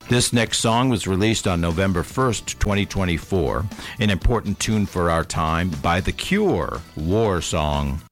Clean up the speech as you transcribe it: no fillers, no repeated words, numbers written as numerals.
This next song was released on November 1st, 2024, an important tune for our time by The Cure, War Song.